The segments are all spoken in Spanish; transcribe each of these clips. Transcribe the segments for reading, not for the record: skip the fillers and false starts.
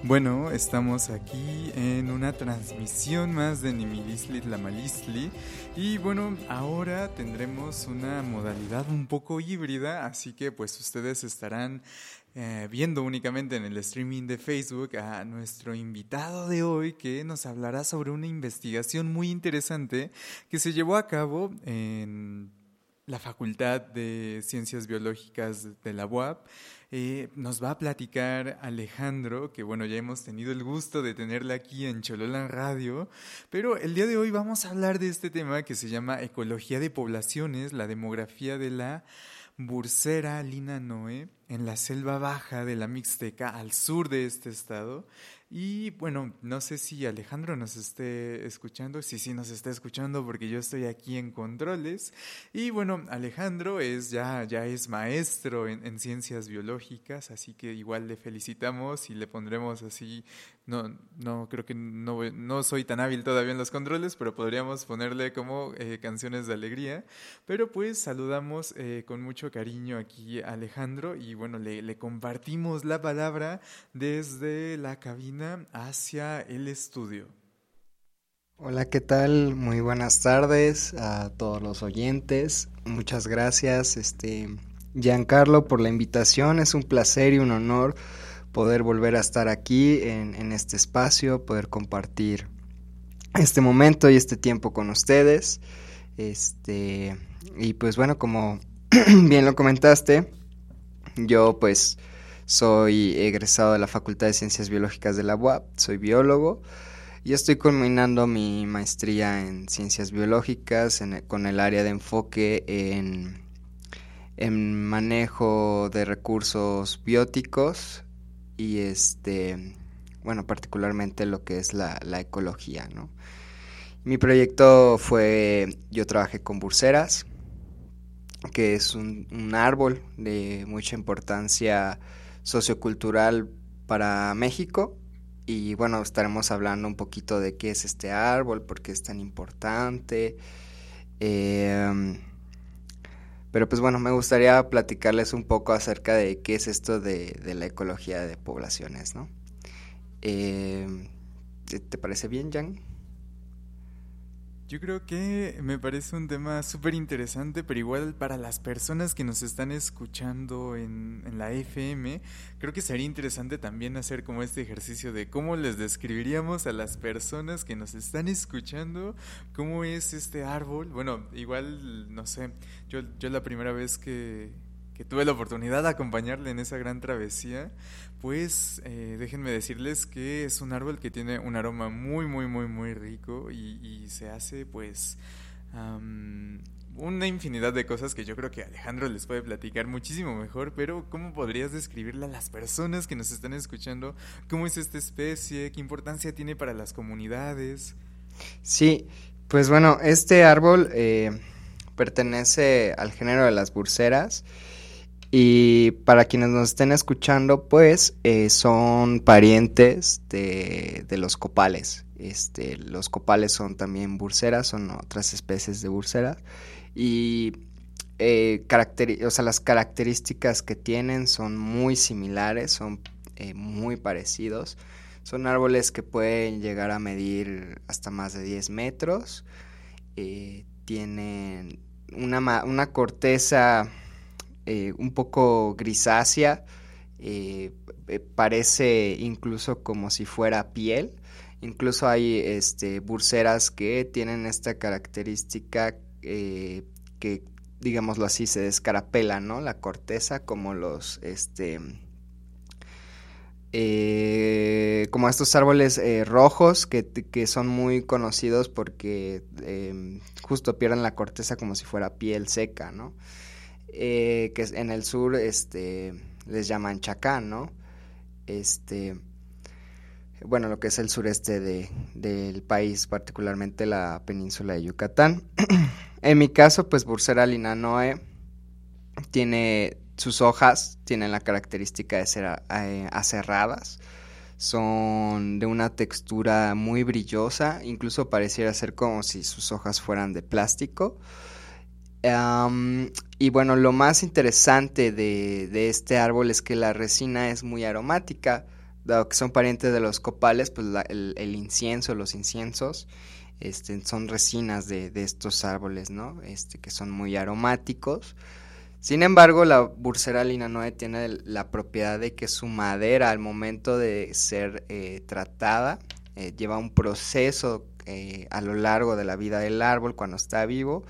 Bueno, estamos aquí en una transmisión más de Nimilisli Tlamalisli y bueno, ahora tendremos una modalidad un poco híbrida, así que pues ustedes estarán viendo únicamente en el streaming de Facebook a nuestro invitado de hoy que nos hablará sobre una investigación muy interesante que se llevó a cabo en la Facultad de Ciencias Biológicas de la UAP. Nos va a platicar Alejandro, que bueno, ya hemos tenido el gusto de tenerla aquí en Chololan Radio, pero el día de hoy vamos a hablar de este tema que se llama Ecología de Poblaciones, la demografía de la Bursera Linaноe en la selva baja de la Mixteca al sur de este estado. Y bueno, no sé si Alejandro nos esté escuchando, sí nos está escuchando porque yo estoy aquí en controles. Y bueno, Alejandro ya es maestro en ciencias biológicas, así que igual le felicitamos y le pondremos así, no creo que no soy tan hábil todavía en los controles, pero podríamos ponerle como canciones de alegría. Pero pues saludamos con mucho cariño aquí a Alejandro y bueno, le compartimos la palabra desde la cabina hacia el estudio. Hola, ¿qué tal? Muy buenas tardes a todos los oyentes. Muchas gracias, Giancarlo, por la invitación. Es un placer y un honor poder volver a estar aquí en este espacio, poder compartir este momento y este tiempo con ustedes. Y pues bueno, como bien lo comentaste, yo pues soy egresado de la Facultad de Ciencias Biológicas de la UAP, soy biólogo y estoy culminando mi maestría en Ciencias Biológicas con el área de enfoque en manejo de recursos bióticos y bueno, particularmente lo que es la ecología, ¿no? Mi proyecto yo trabajé con burseras, que es un árbol de mucha importancia sociocultural para México. Y bueno, estaremos hablando un poquito de qué es este árbol, por qué es tan importante. Pero pues bueno, me gustaría platicarles un poco acerca de qué es esto de la ecología de poblaciones, ¿no? ¿Te parece bien, Jan? Yo creo que me parece un tema súper interesante, pero igual para las personas que nos están escuchando en la FM, creo que sería interesante también hacer como este ejercicio de cómo les describiríamos a las personas que nos están escuchando cómo es este árbol. Bueno, igual, no sé, yo la primera vez que tuve la oportunidad de acompañarle en esa gran travesía, pues déjenme decirles que es un árbol que tiene un aroma muy rico y se hace pues una infinidad de cosas que yo creo que Alejandro les puede platicar muchísimo mejor, pero ¿cómo podrías describirle a las personas que nos están escuchando cómo es esta especie, qué importancia tiene para las comunidades? Sí, pues bueno, este árbol pertenece al género de las burseras. Y para quienes nos estén escuchando, pues son parientes de los copales. Los copales son también burseras, son otras especies de burseras. Y o sea, las características que tienen son muy similares, son muy parecidos. Son árboles que pueden llegar a medir hasta más de 10 metros. Tienen una corteza un poco grisácea, parece incluso como si fuera piel. Incluso hay burseras que tienen esta característica que, digámoslo así, se descarapela, ¿no? La corteza, como como estos árboles rojos que son muy conocidos porque justo pierden la corteza como si fuera piel seca, ¿no? Que en el sur les llaman chacán, ¿no? Bueno, lo que es el sureste del país, particularmente la península de Yucatán. En mi caso, pues Bursera linaноe sus hojas tienen la característica de ser aserradas, son de una textura muy brillosa, incluso pareciera ser como si sus hojas fueran de plástico. Y bueno, lo más interesante de este árbol es que la resina es muy aromática. dado que son parientes de los copales, pues el incienso, los inciensos, son resinas de estos árboles, ¿no? Que son muy aromáticos. Sin embargo, la Bursera linonoe tiene la propiedad de que su madera, al momento de ser tratada, lleva un proceso a lo largo de la vida del árbol cuando está vivo,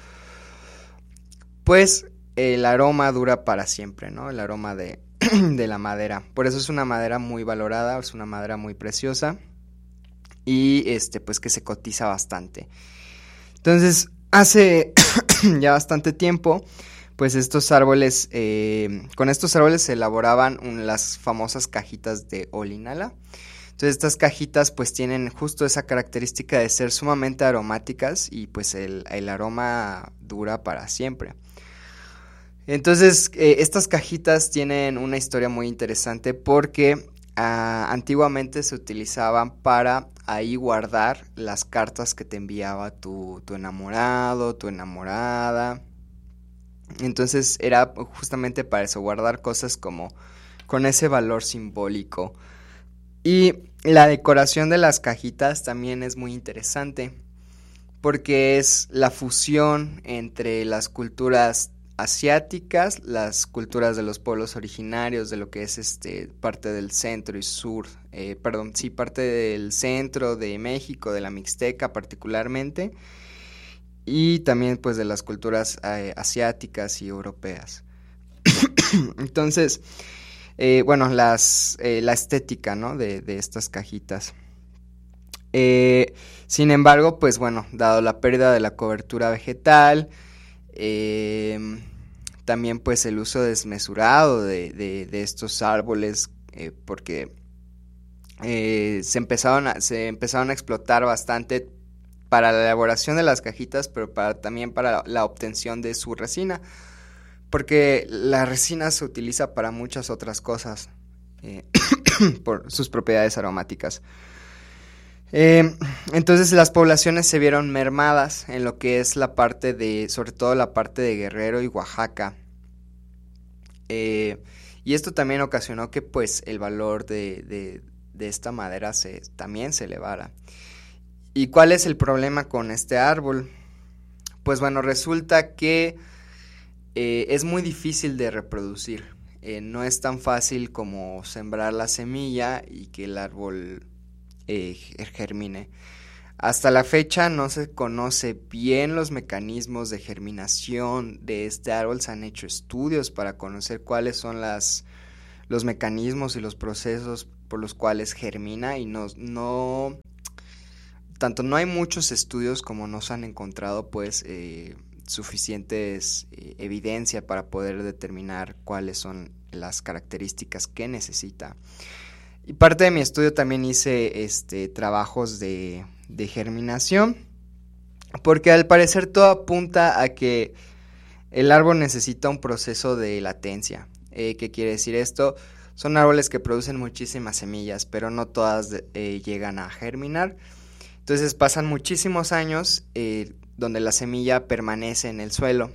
pues el aroma dura para siempre, ¿no? El aroma de la madera. Por eso es una madera muy valorada, es una madera muy preciosa y pues que se cotiza bastante. Entonces, hace ya bastante tiempo, pues estos árboles, con estos árboles se elaboraban las famosas cajitas de Olinala. Entonces estas cajitas pues tienen justo esa característica de ser sumamente aromáticas y pues el aroma dura para siempre. Entonces estas cajitas tienen una historia muy interesante porque antiguamente se utilizaban para ahí guardar las cartas que te enviaba tu enamorado, tu enamorada. Entonces era justamente para eso, guardar cosas como con ese valor simbólico. Y la decoración de las cajitas también es muy interesante porque es la fusión entre las culturas asiáticas, las culturas de los pueblos originarios de lo que es parte del centro y sur, parte del centro de México, de la Mixteca particularmente, y también pues de las culturas asiáticas y europeas. Entonces, la estética, ¿no? de estas cajitas. Sin embargo, pues bueno, dado la pérdida de la cobertura vegetal, también pues el uso desmesurado de estos árboles, porque se empezaron a explotar bastante para la elaboración de las cajitas, pero también para la obtención de su resina, porque la resina se utiliza para muchas otras cosas, por sus propiedades aromáticas. Entonces las poblaciones se vieron mermadas en lo que es sobre todo la parte de Guerrero y Oaxaca. Y esto también ocasionó que pues el valor de esta madera también se elevara. ¿Y cuál es el problema con este árbol? Pues bueno, resulta que es muy difícil de reproducir. No es tan fácil como sembrar la semilla y que el árbol germine. Hasta la fecha no se conoce bien los mecanismos de germinación de este árbol. Se han hecho estudios para conocer cuáles son los mecanismos y los procesos por los cuales germina, y no hay muchos estudios como no se han encontrado pues suficientes evidencia para poder determinar cuáles son las características que necesita. Y parte de mi estudio también hice trabajos de germinación, porque al parecer todo apunta a que el árbol necesita un proceso de latencia. ¿Qué quiere decir esto? Son árboles que producen muchísimas semillas, pero no todas llegan a germinar. Entonces pasan muchísimos años donde la semilla permanece en el suelo.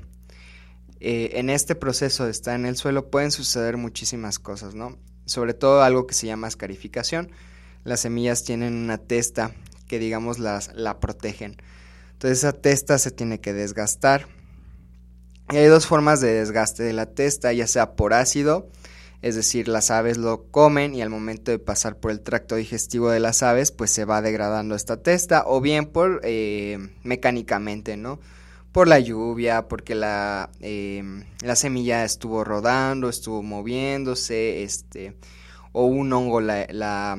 En este proceso de estar en el suelo pueden suceder muchísimas cosas, ¿no? Sobre todo algo que se llama escarificación. Las semillas tienen una testa que digamos la protegen. Entonces esa testa se tiene que desgastar. Y hay dos formas de desgaste de la testa, ya sea por ácido, es decir, las aves lo comen y al momento de pasar por el tracto digestivo de las aves, pues se va degradando esta testa, o bien por mecánicamente, ¿no? Por la lluvia, porque la semilla estuvo rodando, estuvo moviéndose, o un hongo la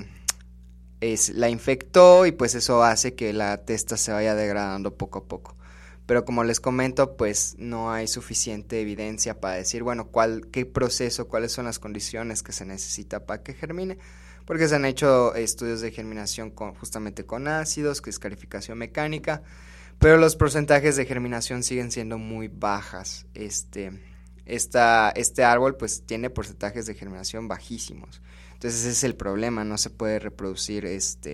infectó y pues eso hace que la testa se vaya degradando poco a poco. Pero como les comento, pues no hay suficiente evidencia para decir, bueno, qué proceso, cuáles son las condiciones que se necesita para que germine, porque se han hecho estudios de germinación justamente con ácidos, que es escarificación mecánica, pero los porcentajes de germinación siguen siendo muy bajas. Este árbol pues tiene porcentajes de germinación bajísimos. Entonces ese es el problema, no se puede reproducir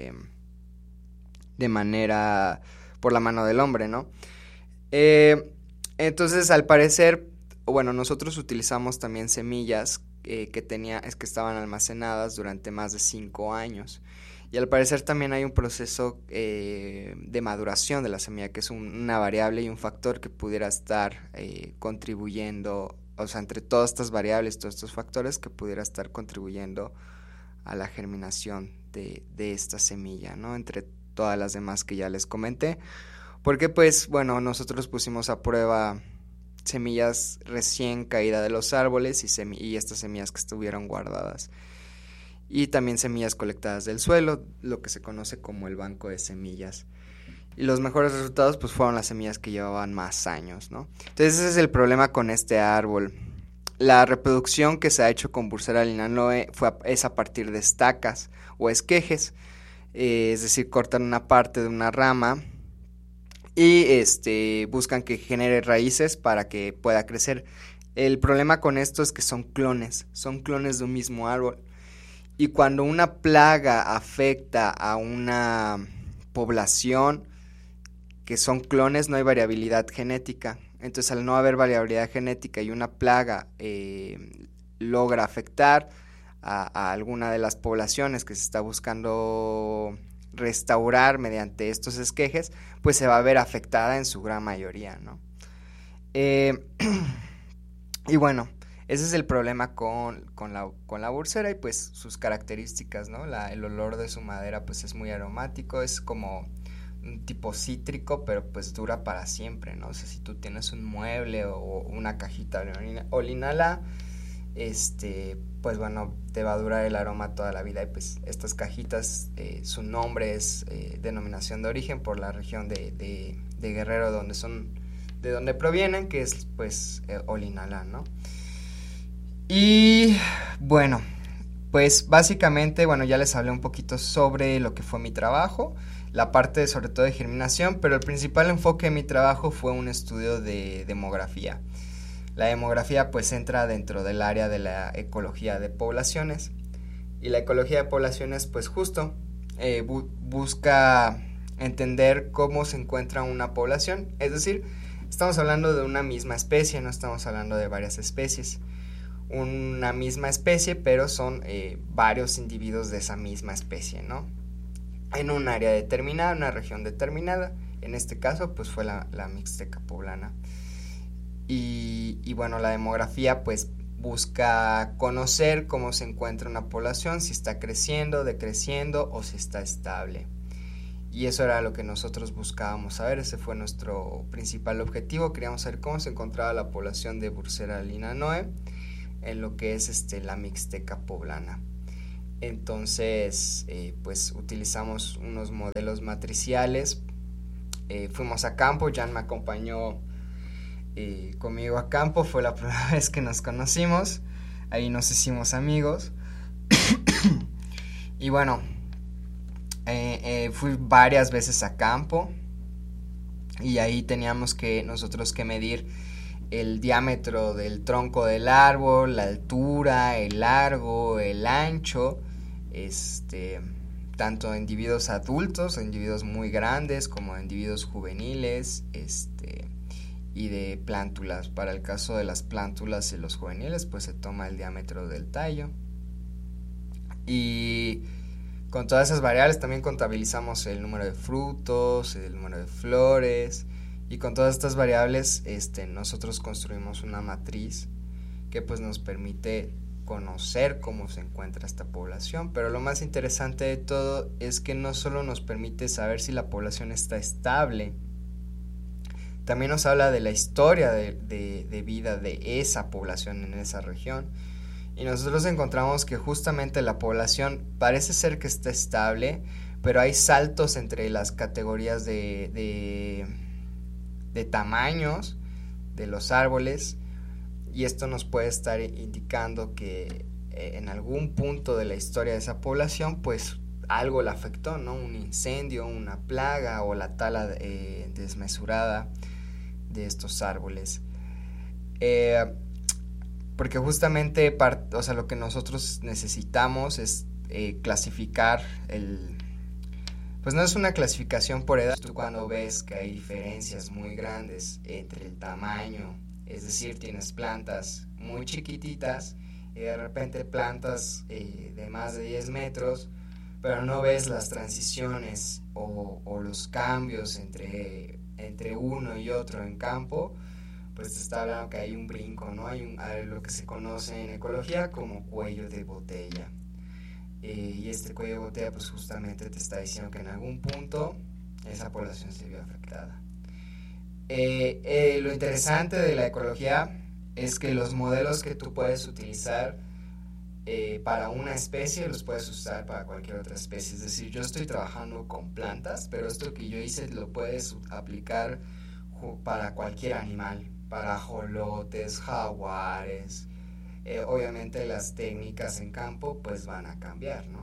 de manera por la mano del hombre, ¿no? Entonces al parecer, bueno, nosotros utilizamos también semillas que estaban almacenadas durante más de 5 años. Y al parecer también hay un proceso de maduración de la semilla, que es una variable y un factor que pudiera estar contribuyendo, o sea, entre todas estas variables, todos estos factores, que pudiera estar contribuyendo a la germinación de esta semilla, ¿no? Entre todas las demás que ya les comenté. Porque pues, bueno, nosotros pusimos a prueba semillas recién caídas de los árboles y estas semillas que estuvieron guardadas. Y también semillas colectadas del suelo, lo que se conoce como el banco de semillas. Y los mejores resultados pues fueron las semillas que llevaban más años, ¿no? Entonces ese es el problema con este árbol. La reproducción que se ha hecho con Bursera linanoe es a partir de estacas o esquejes, es decir, cortan una parte de una rama y buscan que genere raíces para que pueda crecer. El problema con esto es que son clones de un mismo árbol. Y cuando una plaga afecta a una población que son clones, no hay variabilidad genética. Entonces, al no haber variabilidad genética y una plaga logra afectar a alguna de las poblaciones que se está buscando restaurar mediante estos esquejes, pues se va a ver afectada en su gran mayoría, ¿no? Y bueno, ese es el problema con la Bursera y pues sus características, ¿no? El olor de su madera pues es muy aromático, es como un tipo cítrico, pero pues dura para siempre, ¿no? O sea, si tú tienes un mueble o una cajita olinala, pues bueno, te va a durar el aroma toda la vida. Y pues estas cajitas, su nombre es denominación de origen por la región de Guerrero de donde provienen, que es pues Olinalá, ¿no? Y bueno, pues básicamente, bueno, ya les hablé un poquito sobre lo que fue mi trabajo, la parte sobre todo de germinación, pero el principal enfoque de mi trabajo fue un estudio de demografía. La demografía pues entra dentro del área de la ecología de poblaciones, y la ecología de poblaciones pues justo busca entender cómo se encuentra una población, es decir, estamos hablando de una misma especie, no estamos hablando de varias especies. Una misma especie, pero son varios individuos de esa misma especie, ¿no? En un área determinada, una región determinada. En este caso, pues fue la Mixteca poblana. Y bueno, la demografía, pues busca conocer cómo se encuentra una población, si está creciendo, decreciendo o si está estable. Y eso era lo que nosotros buscábamos saber, ese fue nuestro principal objetivo. Queríamos saber cómo se encontraba la población de Bursera linanoe en lo que es la Mixteca poblana. Entonces pues utilizamos unos modelos matriciales, fuimos a campo, Jan me acompañó conmigo a campo, fue la primera vez que nos conocimos, ahí nos hicimos amigos. Y bueno, fui varias veces a campo y ahí teníamos nosotros que medir el diámetro del tronco del árbol, la altura, el largo, el ancho, tanto de individuos adultos, individuos muy grandes, como de individuos juveniles, y de plántulas. Para el caso de las plántulas y los juveniles, pues se toma el diámetro del tallo. Y con todas esas variables también contabilizamos el número de frutos, el número de flores. Y con todas estas variables nosotros construimos una matriz que pues nos permite conocer cómo se encuentra esta población. Pero lo más interesante de todo es que no solo nos permite saber si la población está estable, también nos habla de la historia de vida de esa población en esa región. Y nosotros encontramos que justamente la población parece ser que está estable, pero hay saltos entre las categorías de tamaños de los árboles, y esto nos puede estar indicando que en algún punto de la historia de esa población pues algo la afectó, ¿no? Un incendio, una plaga o la tala desmesurada de estos árboles, porque justamente lo que nosotros necesitamos es clasificar pues no es una clasificación por edad. Tú cuando ves que hay diferencias muy grandes entre el tamaño, es decir, tienes plantas muy chiquititas y de repente plantas de más de 10 metros, pero no ves las transiciones o los cambios entre uno y otro en campo, pues te está hablando que hay un brinco, ¿no? Hay lo que se conoce en ecología como cuello de botella. Y este cuello de botella pues justamente te está diciendo que en algún punto esa población se vio afectada. Lo interesante de la ecología es que los modelos que tú puedes utilizar para una especie los puedes usar para cualquier otra especie. Es decir, yo estoy trabajando con plantas, pero esto que yo hice lo puedes aplicar para cualquier animal, para ajolotes, jaguares. Obviamente las técnicas en campo pues van a cambiar, ¿no?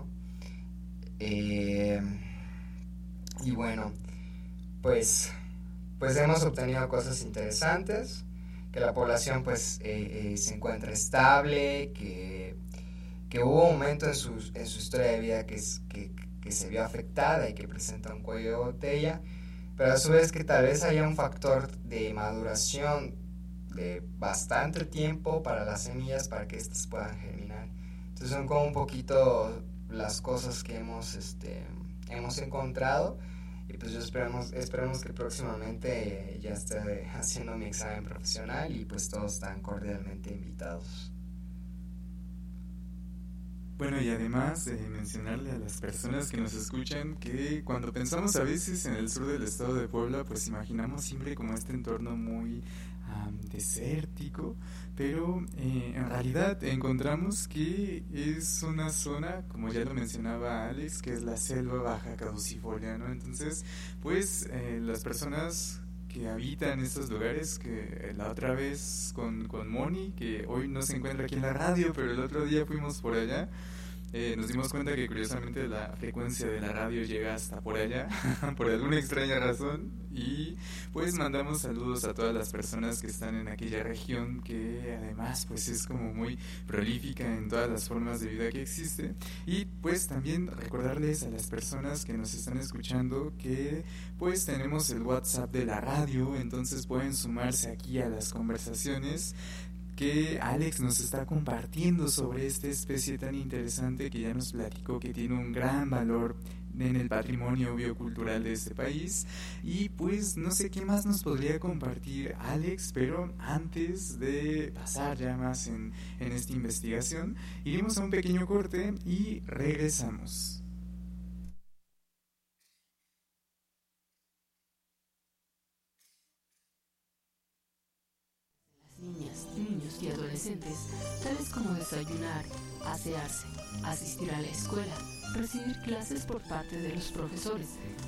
Y bueno, pues hemos obtenido cosas interesantes, que la población pues se encuentra estable, que hubo un momento en su historia de vida que se vio afectada y que presenta un cuello de botella, pero a su vez que tal vez haya un factor de maduración de bastante tiempo para las semillas para que éstas puedan germinar. Entonces son como un poquito las cosas que hemos encontrado, y pues yo esperamos que próximamente ya esté haciendo mi examen profesional y pues todos están cordialmente invitados. Bueno, y además mencionarle a las personas que nos escuchan que cuando pensamos a veces en el sur del estado de Puebla, pues imaginamos siempre como este entorno muy desértico, pero en realidad encontramos que es una zona, como ya lo mencionaba Alex, que es la selva baja caducifolia, ¿no? Entonces, pues las personas que habitan estos lugares, que la otra vez con Moni, que hoy no se encuentra aquí en la radio, pero el otro día fuimos por allá, nos dimos cuenta que curiosamente la frecuencia de la radio llega hasta por allá, por alguna extraña razón, y pues mandamos saludos a todas las personas que están en aquella región, que además pues es como muy prolífica en todas las formas de vida que existe. Y pues también recordarles a las personas que nos están escuchando que pues tenemos el WhatsApp de la radio, entonces pueden sumarse aquí a las conversaciones que Alex nos está compartiendo sobre esta especie tan interesante que ya nos platicó que tiene un gran valor en el patrimonio biocultural de este país. Y pues no sé qué más nos podría compartir Alex, pero antes de pasar ya más en esta investigación, iremos a un pequeño corte y regresamos. Niñas, niños y adolescentes, tales como desayunar, asearse, asistir a la escuela, recibir clases por parte de los profesores,